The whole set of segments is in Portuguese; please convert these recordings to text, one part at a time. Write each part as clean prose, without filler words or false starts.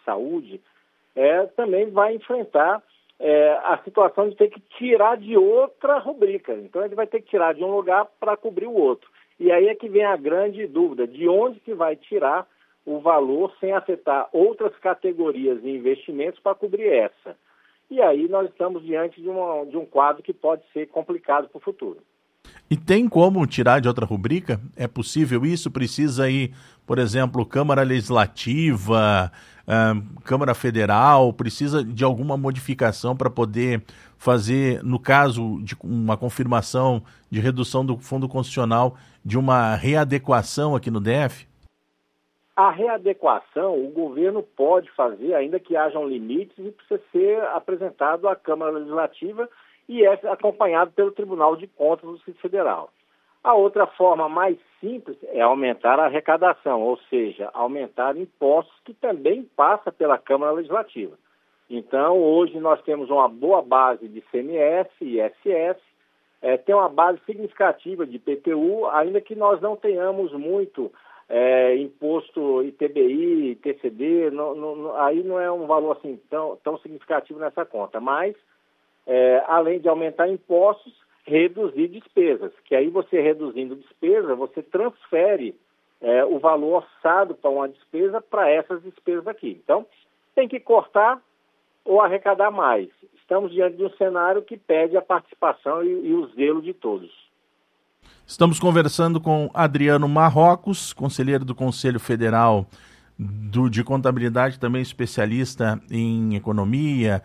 saúde, também vai enfrentar a situação de ter que tirar de outra rubrica. Então, ele vai ter que tirar de um lugar para cobrir o outro. E aí é que vem a grande dúvida, de onde que vai tirar o valor sem afetar outras categorias de investimentos para cobrir essa. E aí nós estamos diante de um quadro que pode ser complicado para o futuro. E tem como tirar de outra rubrica? É possível isso? Precisa ir, por exemplo, Câmara Legislativa, Câmara Federal, precisa de alguma modificação para poder fazer, no caso de uma confirmação de redução do Fundo Constitucional, de uma readequação aqui no DF? A readequação o governo pode fazer, ainda que hajam limites, e precisa ser apresentado à Câmara Legislativa e é acompanhado pelo Tribunal de Contas do Distrito Federal. A outra forma mais simples é aumentar a arrecadação, ou seja, aumentar impostos, que também passa pela Câmara Legislativa. Então, hoje nós temos uma boa base de ICMS e ISS, tem uma base significativa de IPTU, ainda que nós não tenhamos muito imposto ITBI, TCD, aí não é um valor assim tão significativo nessa conta, mas além de aumentar impostos, reduzir despesas, que aí você reduzindo despesa, você transfere o valor orçado para uma despesa para essas despesas aqui. Então, tem que cortar ou arrecadar mais. Estamos diante de um cenário que pede a participação e o zelo de todos. Estamos conversando com Adriano Marrocos, conselheiro do Conselho Federal de Contabilidade, também especialista em economia,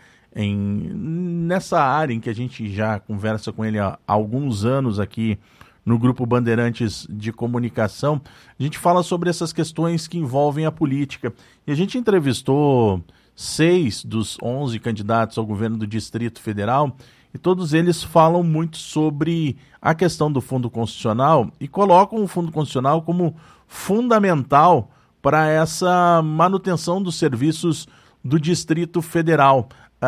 nessa área em que a gente já conversa com ele há alguns anos aqui no Grupo Bandeirantes de Comunicação. A gente fala sobre essas questões que envolvem a política. E a gente entrevistou 6 dos 11 candidatos ao governo do Distrito Federal e todos eles falam muito sobre a questão do Fundo Constitucional e colocam o Fundo Constitucional como fundamental para essa manutenção dos serviços do Distrito Federal.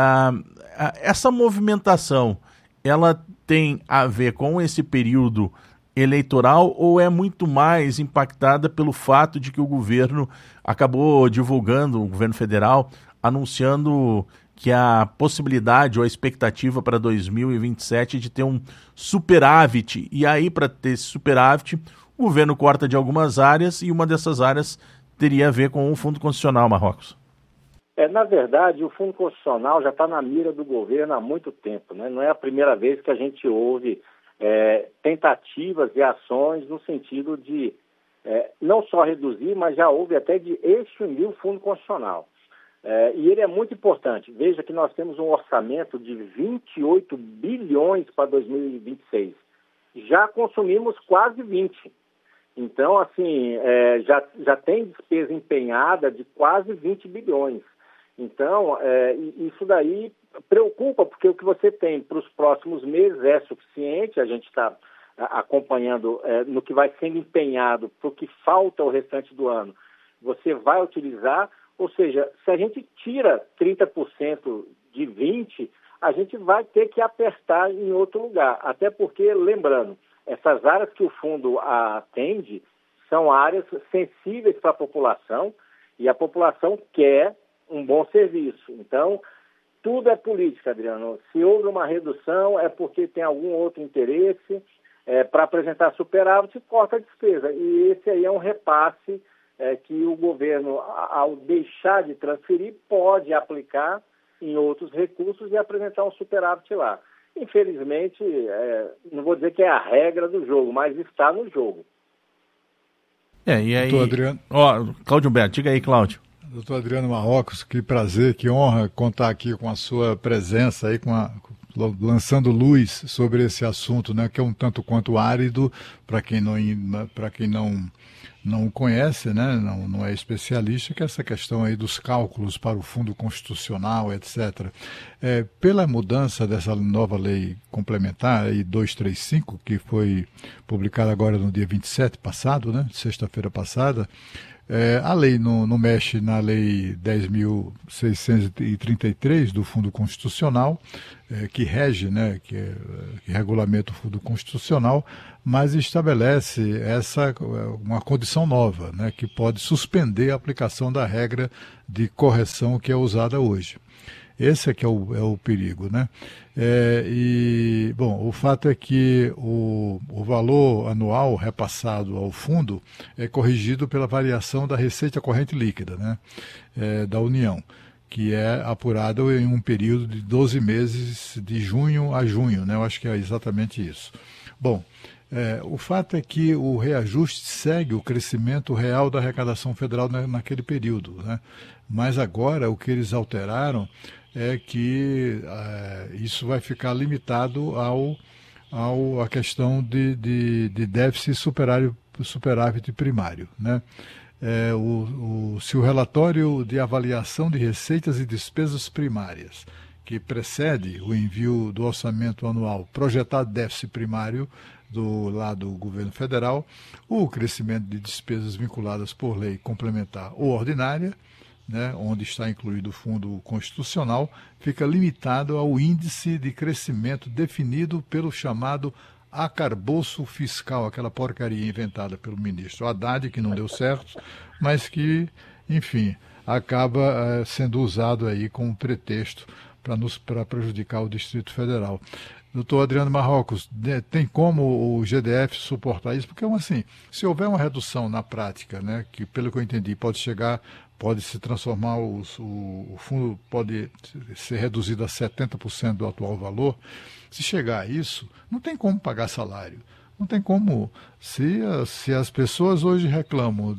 Essa movimentação, ela tem a ver com esse período eleitoral ou é muito mais impactada pelo fato de que o governo acabou divulgando, o governo federal, anunciando que a possibilidade ou a expectativa para 2027 de ter um superávit, e aí para ter esse superávit o governo corta de algumas áreas e uma dessas áreas teria a ver com o Fundo Constitucional, Marrocos? Na verdade, o Fundo Constitucional já está na mira do governo há muito tempo, né? Não é a primeira vez que a gente ouve tentativas e ações no sentido de não só reduzir, mas já houve até de extinguir o Fundo Constitucional. E ele é muito importante. Veja que nós temos um orçamento de 28 bilhões para 2026. Já consumimos quase 20. Então, assim, já tem despesa empenhada de quase 20 bilhões. Então, isso daí preocupa, porque o que você tem para os próximos meses é suficiente. A gente está acompanhando no que vai sendo empenhado para o que falta o restante do ano. Você vai utilizar, ou seja, se a gente tira 30% de 20%, a gente vai ter que apertar em outro lugar. Até porque, lembrando, essas áreas que o fundo atende são áreas sensíveis para a população e a população quer um bom serviço. Então, tudo é política, Adriano. Se houve uma redução é porque tem algum outro interesse para apresentar superávit e corta a despesa. E esse aí é um repasse que o governo, ao deixar de transferir, pode aplicar em outros recursos e apresentar um superávit lá. Infelizmente, não vou dizer que é a regra do jogo, mas está no jogo. E aí... Doutor Adriano... Cláudio Humberto, diga aí, Cláudio. Doutor Adriano Marrocos, que prazer, que honra contar aqui com a sua presença aí, lançando luz sobre esse assunto, né, que é um tanto quanto árido para quem não conhece, né, não é especialista, que é essa questão aí dos cálculos para o Fundo Constitucional, etc. Pela mudança dessa nova lei complementar, aí 235, que foi publicada agora no dia 27 passado, né, sexta-feira passada, A lei não mexe na Lei 10.633 do Fundo Constitucional, que rege, né, que regulamenta o Fundo Constitucional, mas estabelece uma condição nova, né, que pode suspender a aplicação da regra de correção que é usada hoje. Esse é que é o perigo, né? Bom, o fato é que o valor anual repassado ao fundo é corrigido pela variação da receita corrente líquida, né? Da União, que é apurada em um período de 12 meses, de junho a junho, né? Eu acho que é exatamente isso. Bom, o fato é que o reajuste segue o crescimento real da arrecadação federal naquele período, né? Mas agora o que eles alteraram é que isso vai ficar limitado à questão de déficit superávit primário, né? Se o relatório de avaliação de receitas e despesas primárias, que precede o envio do orçamento anual, projetar déficit primário do lado do governo federal, o crescimento de despesas vinculadas por lei complementar ou ordinária, né, onde está incluído o Fundo Constitucional, fica limitado ao índice de crescimento definido pelo chamado arcabouço fiscal, aquela porcaria inventada pelo ministro Haddad, que não deu certo, mas que, enfim, acaba sendo usado aí como pretexto para prejudicar o Distrito Federal. Doutor Adriano Marrocos, tem como o GDF suportar isso? Porque, assim, se houver uma redução na prática, né, que pelo que eu entendi pode se transformar, o fundo pode ser reduzido a 70% do atual valor, se chegar a isso, não tem como pagar salário. Não tem como. Se as pessoas hoje reclamam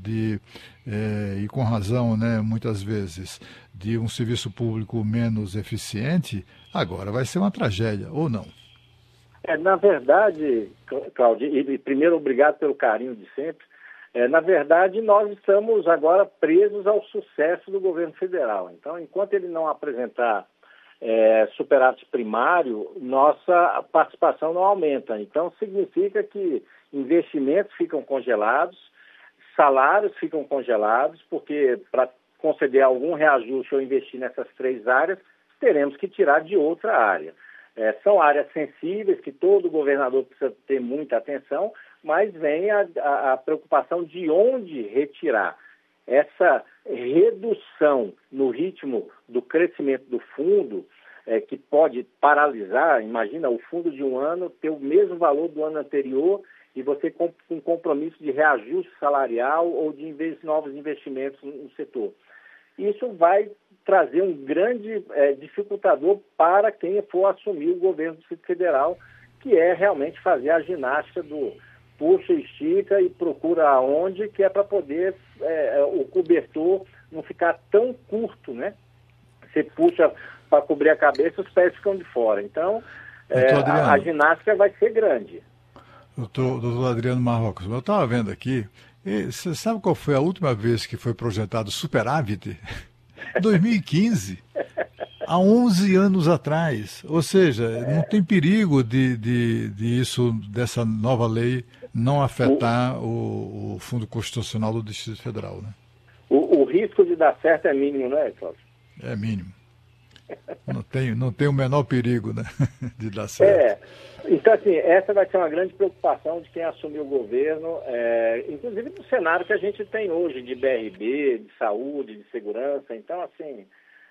e com razão, né, muitas vezes, de um serviço público menos eficiente, agora vai ser uma tragédia, ou não? Na verdade, Cláudio, e primeiro obrigado pelo carinho de sempre, na verdade nós estamos agora presos ao sucesso do governo federal. Então, enquanto ele não apresentar superávit primário, nossa participação não aumenta. Então, significa que investimentos ficam congelados, salários ficam congelados, porque para conceder algum reajuste ou investir nessas três áreas, teremos que tirar de outra área. São áreas sensíveis que todo governador precisa ter muita atenção, mas vem a preocupação de onde retirar. Essa redução no ritmo do crescimento do fundo, que pode paralisar, imagina o fundo de um ano ter o mesmo valor do ano anterior e você com um compromisso de reajuste salarial ou de novos investimentos no setor. Isso vai trazer um grande dificultador para quem for assumir o governo do Distrito Federal, que é realmente fazer a ginástica do puxa, estica e procura aonde, que é para poder o cobertor não ficar tão curto, né? Você puxa para cobrir a cabeça, os pés ficam de fora. Então, a ginástica vai ser grande. Doutor Adriano Marrocos, eu estava vendo aqui, você sabe qual foi a última vez que foi projetado superávit? 2015, há 11 anos atrás. Ou seja, não tem perigo dessa nova lei não afetar o Fundo Constitucional do Distrito Federal, né? O risco de dar certo é mínimo, não é, Cláudio? É mínimo. Não tem o menor perigo, né, de dar certo. Então, assim, essa vai ser uma grande preocupação de quem assumiu o governo, inclusive no cenário que a gente tem hoje de BRB, de saúde, de segurança. Então, assim,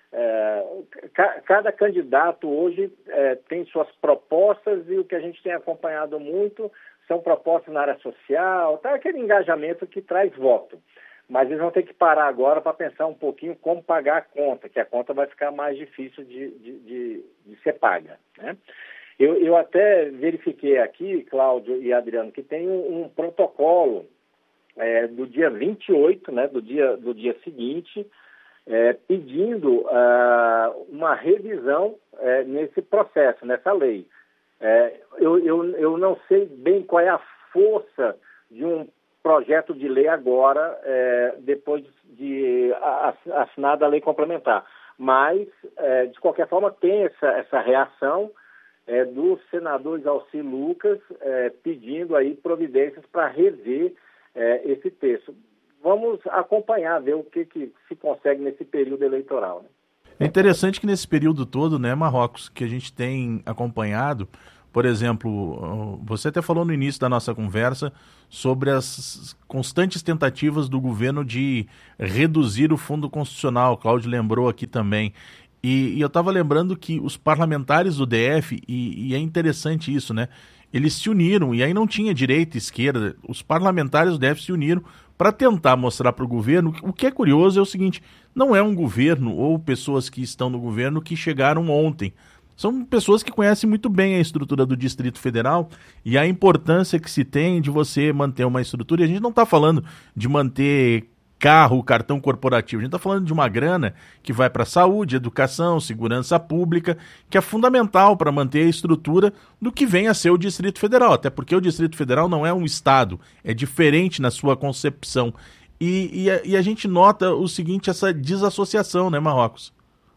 cada candidato hoje tem suas propostas e o que a gente tem acompanhado muito são propostas na área social, aquele engajamento que traz voto. Mas eles vão ter que parar agora para pensar um pouquinho como pagar a conta, que a conta vai ficar mais difícil de ser paga, né? Eu até verifiquei aqui, Cláudio e Adriano, que tem um protocolo do dia 28, né, do dia seguinte, pedindo uma revisão nesse processo, nessa lei. Eu não sei bem qual é a força de um projeto de lei agora, depois de assinada a lei complementar. Mas, de qualquer forma, tem essa reação do senador Isalci Lucas pedindo aí providências para rever esse texto. vamos acompanhar, ver o que se consegue nesse período eleitoral, né? É interessante que nesse período todo, né, Marrocos, que a gente tem acompanhado, por exemplo, você até falou no início da nossa conversa sobre as constantes tentativas do governo de reduzir o fundo constitucional, o Cláudio lembrou aqui também. E eu estava lembrando que os parlamentares do DF, e é interessante isso, né? Eles se uniram, e aí não tinha direita e esquerda, os parlamentares do DF se uniram para tentar mostrar para o governo. O que é curioso é o seguinte, não é um governo ou pessoas que estão no governo que chegaram ontem. São pessoas que conhecem muito bem a estrutura do Distrito Federal e a importância que se tem de você manter uma estrutura. E a gente não está falando de manter carro, cartão corporativo. A gente está falando de uma grana que vai para saúde, educação, segurança pública, que é fundamental para manter a estrutura do que vem a ser o Distrito Federal. Até porque o Distrito Federal não é um estado, é diferente na sua concepção. E a gente nota o seguinte, essa desassociação, né, Marrocos?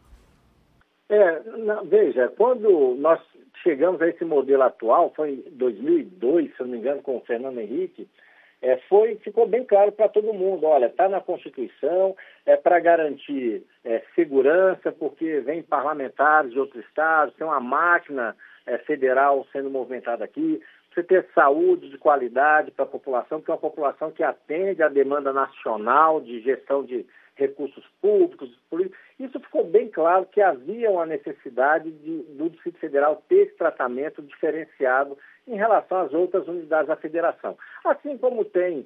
Veja, quando nós chegamos a esse modelo atual, foi em 2002, se eu não me engano, com o Fernando Henrique, ficou bem claro para todo mundo, olha, está na Constituição, é para garantir segurança, porque vem parlamentares de outros estados, tem uma máquina federal sendo movimentada aqui, você ter saúde de qualidade para a população, que é uma população que atende à demanda nacional de gestão de recursos públicos, isso ficou bem claro que havia uma necessidade do Distrito Federal ter esse tratamento diferenciado em relação às outras unidades da federação. Assim como tem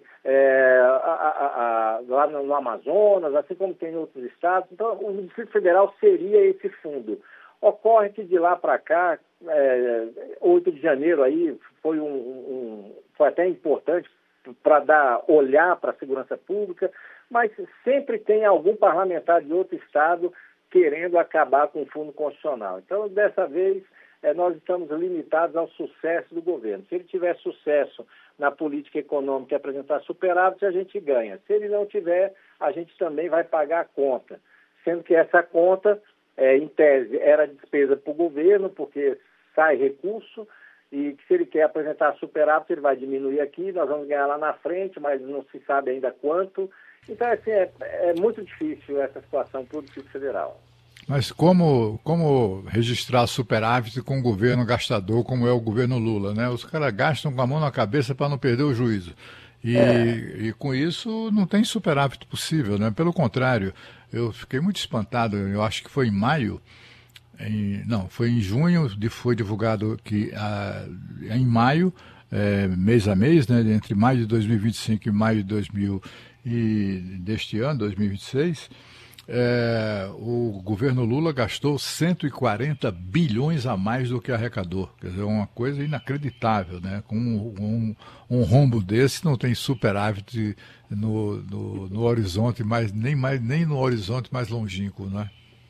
lá no Amazonas, assim como tem em outros estados, então o Distrito Federal seria esse fundo. Ocorre que de lá para cá, 8 de janeiro aí foi foi até importante para olhar para a segurança pública, mas sempre tem algum parlamentar de outro estado querendo acabar com o fundo constitucional. Então, dessa vez, nós estamos limitados ao sucesso do governo. Se ele tiver sucesso na política econômica e apresentar superávit, a gente ganha. Se ele não tiver, a gente também vai pagar a conta, sendo que essa conta, em tese, era despesa para o governo, porque sai recurso, e que se ele quer apresentar superávit, ele vai diminuir aqui, nós vamos ganhar lá na frente, mas não se sabe ainda quanto. Então, assim, é muito difícil essa situação para o Distrito Federal. Mas como registrar superávit com um governo gastador como é o governo Lula, né? Os caras gastam com a mão na cabeça para não perder o juízo. E com isso não tem superávit possível, né? Pelo contrário, eu fiquei muito espantado, eu acho que foi em maio, foi em junho, foi divulgado que em maio, mês a mês, né, entre maio de 2025 e maio deste ano, 2026, o governo Lula gastou 140 bilhões a mais do que arrecadou. Quer dizer, uma coisa inacreditável, né? Com um rombo desse não tem superávit no horizonte, nem no horizonte mais longínquo, né?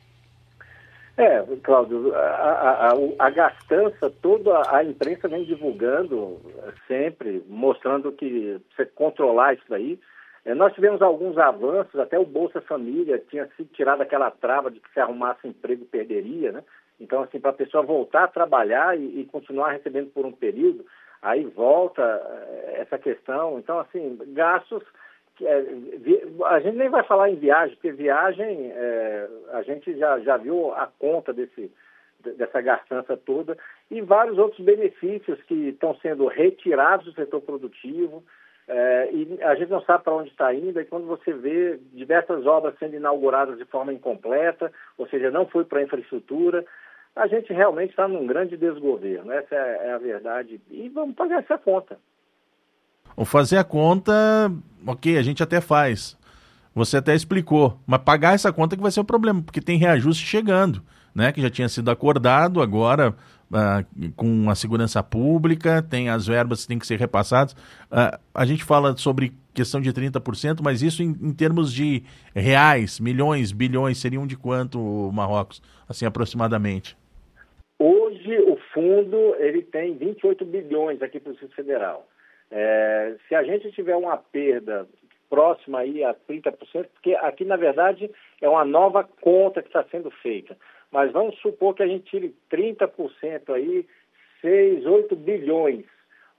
Cláudio, a gastança toda, a imprensa vem divulgando sempre, mostrando que você controlar isso daí. Nós tivemos alguns avanços, até o Bolsa Família tinha sido tirado aquela trava de que se arrumasse emprego perderia, né? Então, assim, para a pessoa voltar a trabalhar e continuar recebendo por um período, aí volta essa questão. Então, assim, gastos... a gente nem vai falar em viagem, porque viagem, a gente já viu a conta dessa gastança toda e vários outros benefícios que estão sendo retirados do setor produtivo, e a gente não sabe para onde está indo, e quando você vê diversas obras sendo inauguradas de forma incompleta, ou seja, não foi para a infraestrutura, a gente realmente está num grande desgoverno, essa é a verdade, e vamos pagar essa conta. Ou fazer a conta, ok, a gente até faz. Você até explicou, mas pagar essa conta que vai ser o problema, porque tem reajuste chegando, né? Que já tinha sido acordado, agora com a segurança pública, tem as verbas que têm que ser repassadas. A gente fala sobre questão de 30%, mas isso em termos de reais, milhões, bilhões, seriam de quanto, Marrocos, assim, aproximadamente? Hoje o fundo ele tem 28 bilhões aqui para o Distrito Federal. Se a gente tiver uma perda próxima aí a 30%, porque aqui, na verdade, é uma nova conta que está sendo feita. Mas vamos supor que a gente tire 30% aí, 8 bilhões.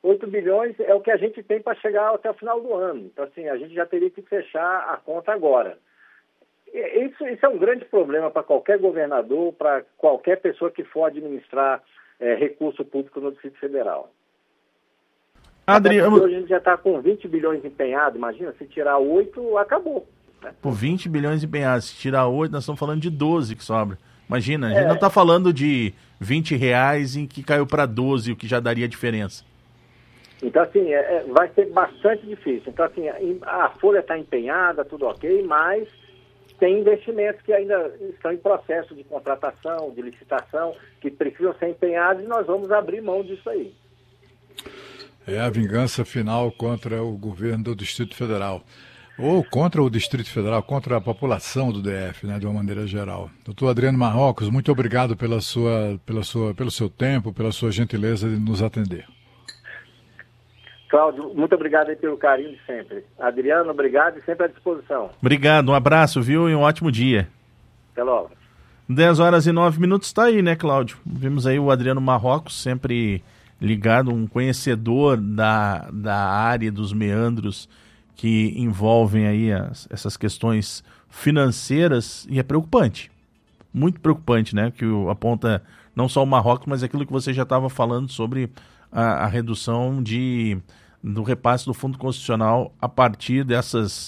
8 bilhões é o que a gente tem para chegar até o final do ano. Então, assim, a gente já teria que fechar a conta agora. Isso é um grande problema para qualquer governador, para qualquer pessoa que for administrar recurso público no Distrito Federal. Adriano, hoje a gente já está com 20 bilhões empenhados, imagina, se tirar 8, acabou. Né? Por 20 bilhões empenhados, se tirar 8, nós estamos falando de 12 que sobra. Imagina, a gente não está falando de R$20 em que caiu para 12, o que já daria diferença. Então, assim, vai ser bastante difícil. Então, assim, a folha está empenhada, tudo ok, mas tem investimentos que ainda estão em processo de contratação, de licitação, que precisam ser empenhados e nós vamos abrir mão disso aí. É a vingança final contra o governo do Distrito Federal. Ou contra o Distrito Federal, contra a população do DF, né, de uma maneira geral. Doutor Adriano Marrocos, muito obrigado pelo seu tempo, pela sua gentileza de nos atender. Cláudio, muito obrigado aí pelo carinho de sempre. Adriano, obrigado e sempre à disposição. Obrigado, um abraço, viu, e um ótimo dia. Até logo. 10h09, está aí, né, Cláudio? Vimos aí o Adriano Marrocos, sempre ligado, um conhecedor da área dos meandros que envolvem aí essas questões financeiras, e é preocupante, muito preocupante, né, que aponta não só o Marrocos, mas aquilo que você já estava falando sobre a redução do repasse do Fundo Constitucional a partir dessas,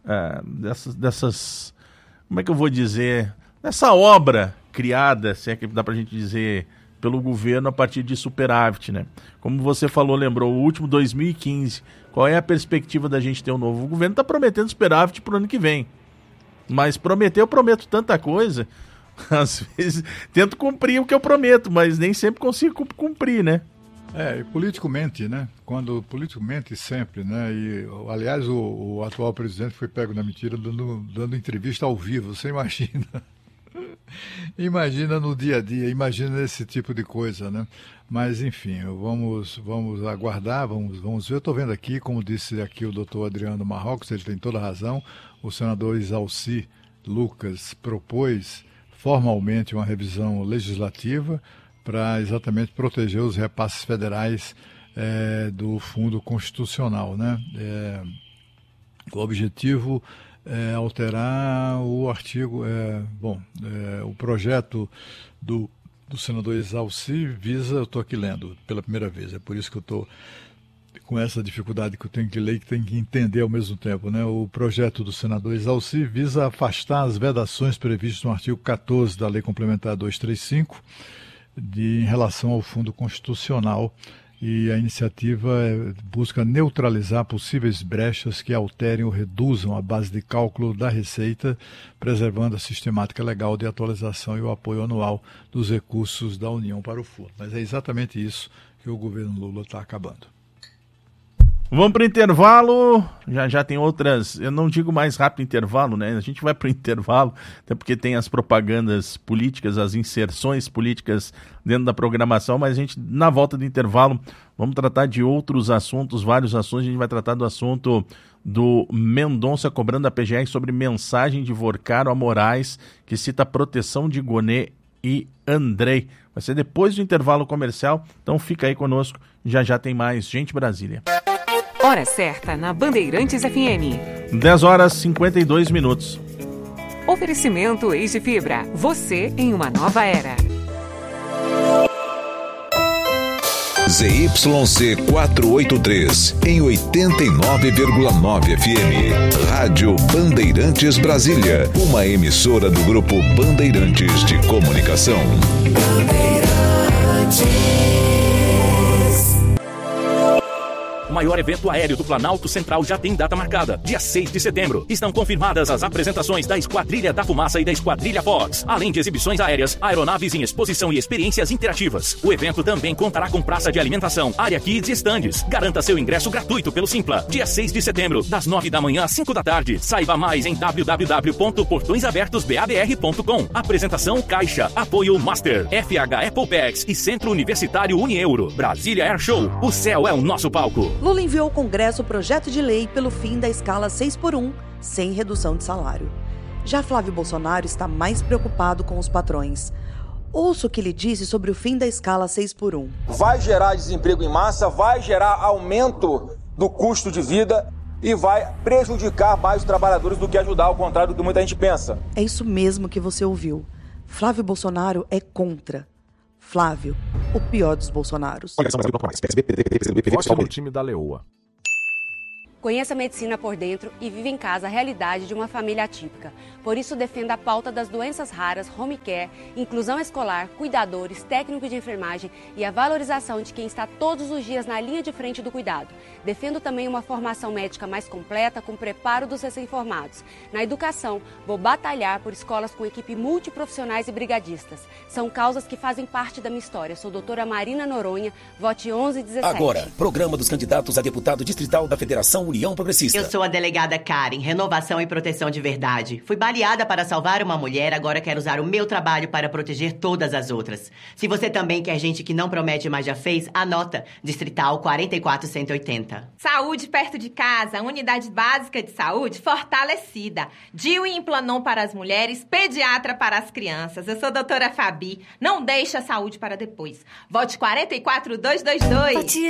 como é que eu vou dizer, dessa obra criada, se é que dá para a gente dizer, pelo governo a partir de superávit, né? Como você falou, lembrou, o último 2015, qual é a perspectiva da gente ter um novo? O governo está prometendo superávit para o ano que vem, mas eu prometo tanta coisa, às vezes tento cumprir o que eu prometo, mas nem sempre consigo cumprir, né? E politicamente, né? Quando politicamente sempre, né? E, aliás, o atual presidente foi pego na mentira dando entrevista ao vivo, você imagina? Imagina no dia a dia, imagina esse tipo de coisa, né? Mas, enfim, vamos aguardar, vamos ver. Eu estou vendo aqui, como disse aqui o doutor Adriano Marrocos, ele tem toda a razão, o senador Isalci Lucas propôs formalmente uma revisão legislativa para exatamente proteger os repasses federais do Fundo Constitucional, né? O objetivo é alterar o artigo, o projeto do senador Isalci visa, eu estou aqui lendo pela primeira vez, é por isso que eu estou com essa dificuldade que eu tenho que ler e que tenho que entender ao mesmo tempo, né? O projeto do senador Isalci visa afastar as vedações previstas no artigo 14 da Lei Complementar 235, em relação ao Fundo Constitucional, e a iniciativa busca neutralizar possíveis brechas que alterem ou reduzam a base de cálculo da receita, preservando a sistemática legal de atualização e o apoio anual dos recursos da União para o fundo. Mas é exatamente isso que o governo Lula está acabando. Vamos para o intervalo, já tem outras, eu não digo mais rápido intervalo, né? A gente vai para o intervalo, até porque tem as propagandas políticas, as inserções políticas dentro da programação, mas a gente, na volta do intervalo, vamos tratar de outros assuntos, vários assuntos. A gente vai tratar do assunto do Mendonça cobrando a PGR sobre mensagem de Vorcaro a Moraes, que cita proteção de Gonê e Andrei. Vai ser depois do intervalo comercial, então fica aí conosco, já tem mais Gente Brasília. Hora certa na Bandeirantes FM. 10h52. Oferecimento Eis de Fibra. Você em uma nova era. ZYC 483, em 89,9 FM. Rádio Bandeirantes Brasília. Uma emissora do Grupo Bandeirantes de Comunicação. O maior evento aéreo do Planalto Central já tem data marcada, dia 6 de setembro. Estão confirmadas as apresentações da Esquadrilha da Fumaça e da Esquadrilha Fox, além de exibições aéreas, aeronaves em exposição e experiências interativas. O evento também contará com praça de alimentação, área kids e estandes. Garanta seu ingresso gratuito pelo Simpla, dia 6 de setembro, das 9 da manhã às 5 da tarde. Saiba mais em www.portõesabertosbabr.com. Apresentação Caixa, apoio Master, FH Apple Packs e Centro Universitário Unieuro. Brasília Air Show, o céu é o nosso palco. Lula enviou ao Congresso o projeto de lei pelo fim da escala 6x1, sem redução de salário. Já Flávio Bolsonaro está mais preocupado com os patrões. Ouça o que ele disse sobre o fim da escala 6x1. Vai gerar desemprego em massa, vai gerar aumento do custo de vida e vai prejudicar mais os trabalhadores do que ajudar, ao contrário do que muita gente pensa. É isso mesmo que você ouviu. Flávio Bolsonaro é contra. Flávio, o pior dos Bolsonaros. Vote no time da Leoa. Conheça a medicina por dentro e vive em casa a realidade de uma família atípica. Por isso, defenda a pauta das doenças raras, home care, inclusão escolar, cuidadores, técnicos de enfermagem e a valorização de quem está todos os dias na linha de frente do cuidado. Defendo também uma formação médica mais completa, com preparo dos recém-formados. Na educação, vou batalhar por escolas com equipe multiprofissionais e brigadistas. São causas que fazem parte da minha história. Sou doutora Marina Noronha, vote 1117. Agora, programa dos candidatos a deputado distrital da Federação União Progressista. Eu sou a delegada Karen, Renovação e Proteção de Verdade. Fui baleada para salvar uma mulher, agora quero usar o meu trabalho para proteger todas as outras. Se você também quer gente que não promete, mas já fez, anota. Distrital 44180. Saúde perto de casa, unidade básica de saúde fortalecida. DIU e Implanon para as mulheres, pediatra para as crianças. Eu sou a doutora Fabi. Não deixe a saúde para depois. Vote 44222.